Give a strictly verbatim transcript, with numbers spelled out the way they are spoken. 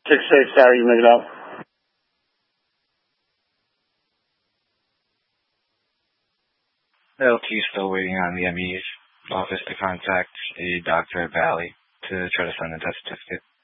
six six, how you make it up? L T is still waiting on the M E's office to contact a doctor at Valley to try to send a death certificate.